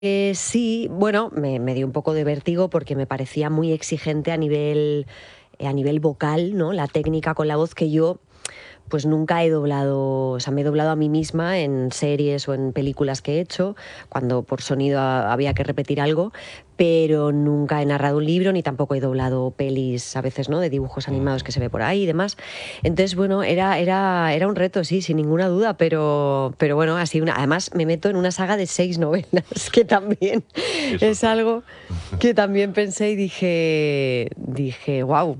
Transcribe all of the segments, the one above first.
Sí, bueno, me dio un poco de vértigo porque me parecía muy exigente a nivel vocal, ¿no? La técnica con la voz que yo pues nunca he doblado, o sea, me he doblado a mí misma en series o en películas que he hecho, cuando por sonido había que repetir algo, pero nunca he narrado un libro ni tampoco he doblado pelis a veces, ¿no? De dibujos animados que se ve por ahí y demás. Entonces, bueno, era un reto, sí, sin ninguna duda, pero bueno, así además me meto en una saga de 6 novelas, que también Eso es está. algo que también pensé y dije, wow,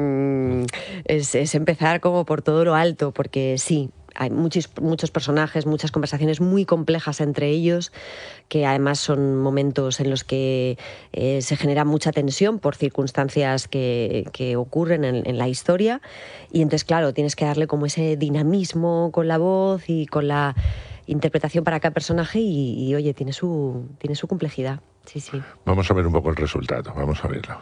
es empezar como por todo lo alto, porque sí, hay muchos personajes, muchas conversaciones muy complejas entre ellos, que además son momentos en los que se genera mucha tensión por circunstancias que ocurren en la historia. Y entonces, claro, tienes que darle como ese dinamismo con la voz y con la interpretación para cada personaje y oye, tiene su complejidad. Sí, sí. Vamos a ver un poco el resultado, vamos a verlo.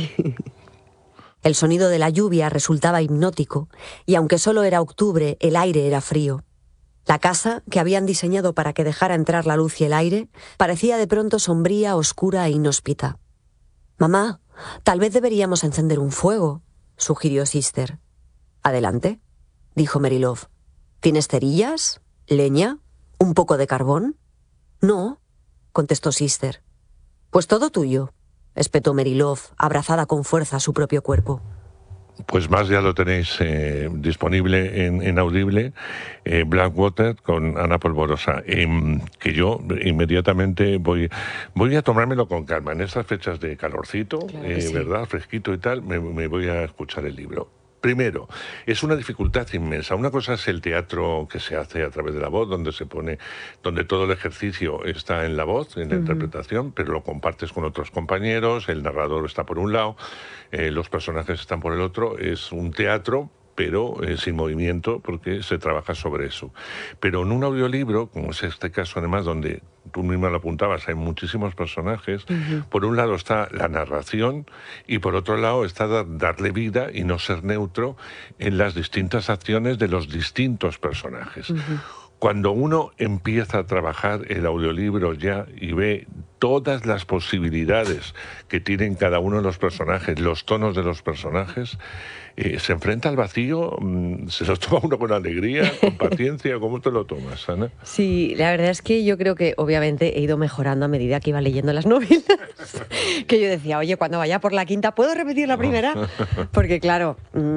El sonido de la lluvia resultaba hipnótico, y aunque solo era octubre, el aire era frío. La casa, que habían diseñado para que dejara entrar la luz y el aire, parecía de pronto sombría, oscura e inhóspita. «Mamá, tal vez deberíamos encender un fuego», sugirió Sister. «Adelante», dijo Merylove. «¿Tienes cerillas? ¿Leña? ¿Un poco de carbón?» «No», contestó Sister. «Pues todo tuyo», espetó Merylove, abrazada con fuerza a su propio cuerpo. Pues más ya lo tenéis disponible en Audible, Blackwater con Ana Polvorosa, que yo inmediatamente voy a tomármelo con calma. En estas fechas de calorcito, Claro que sí. ¿verdad? Fresquito y tal, me voy a escuchar el libro. Primero, es una dificultad inmensa. Una cosa es el teatro que se hace a través de la voz, donde todo el ejercicio está en la voz, en la interpretación, pero lo compartes con otros compañeros, el narrador está por un lado, los personajes están por el otro. Es un teatro, pero sin movimiento, porque se trabaja sobre eso. Pero en un audiolibro, como es este caso además, donde tú misma lo apuntabas, hay muchísimos personajes, por un lado está la narración y por otro lado está darle vida y no ser neutro en las distintas acciones de los distintos personajes. Cuando uno empieza a trabajar el audiolibro ya y ve todas las posibilidades que tienen cada uno de los personajes, los tonos de los personajes, se enfrenta al vacío, se lo toma uno con alegría, con paciencia. ¿Cómo te lo tomas, Ana? Sí, la verdad es que yo creo que obviamente he ido mejorando a medida que iba leyendo las novelas. Que yo decía, oye, cuando vaya por la quinta, ¿puedo repetir la primera? Porque claro,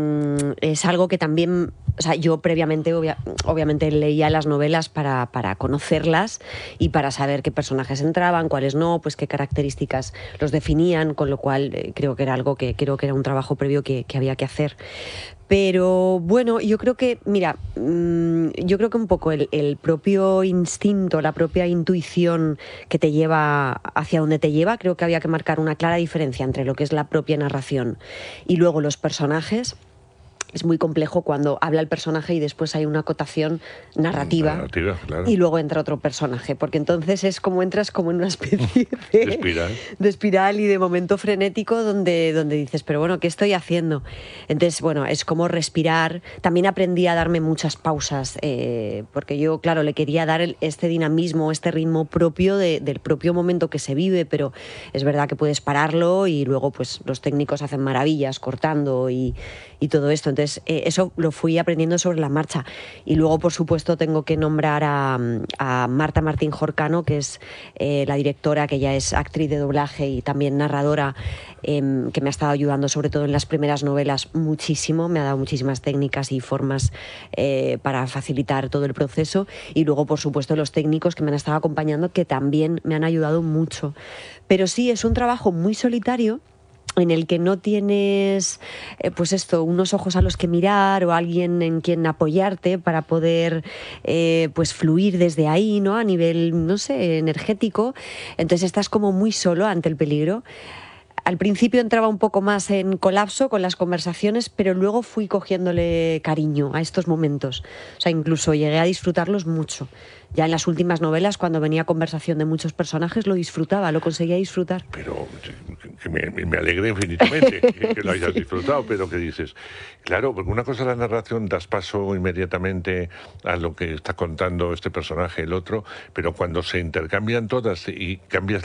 es algo que también, o sea, yo previamente obviamente leía las novelas para conocerlas y para saber qué personajes entraban, cuáles no, pues qué características los definían, con lo cual creo que era algo que creo que era un trabajo previo que había que hacer. Pero bueno, yo creo que, mira, yo creo que un poco el propio instinto, la propia intuición que te lleva hacia donde te lleva, creo que había que marcar una clara diferencia entre lo que es la propia narración y luego los personajes. Es muy complejo cuando habla el personaje y después hay una acotación narrativa Claro. y luego entra otro personaje, porque entonces es como entras como en una especie Espiral. de espiral y de momento frenético donde dices, pero bueno, ¿qué estoy haciendo? Entonces, bueno, es como respirar. También aprendí a darme muchas pausas, porque yo, claro, le quería dar este dinamismo, este ritmo propio del propio momento que se vive, pero es verdad que puedes pararlo y luego pues los técnicos hacen maravillas cortando y todo esto. Entonces, eso lo fui aprendiendo sobre la marcha. Y luego, por supuesto, tengo que nombrar a Marta Martín Jorcano, que es la directora, que ya es actriz de doblaje y también narradora, que me ha estado ayudando, sobre todo en las primeras novelas, muchísimo. Me ha dado muchísimas técnicas y formas para facilitar todo el proceso. Y luego, por supuesto, los técnicos que me han estado acompañando, que también me han ayudado mucho. Pero sí, es un trabajo muy solitario, en el que no tienes, pues esto, unos ojos a los que mirar o alguien en quien apoyarte para poder, pues fluir desde ahí, ¿no? A nivel, no sé, energético. Entonces estás como muy solo ante el peligro. Al principio entraba un poco más en colapso con las conversaciones, pero luego fui cogiéndole cariño a estos momentos. O sea, incluso llegué a disfrutarlos mucho. Ya en las últimas novelas, cuando venía conversación de muchos personajes, lo disfrutaba, lo conseguía disfrutar. Pero que me alegra infinitamente que lo hayas disfrutado, pero que dices, claro, porque una cosa es la narración, das paso inmediatamente a lo que está contando este personaje, el otro, pero cuando se intercambian todas y cambias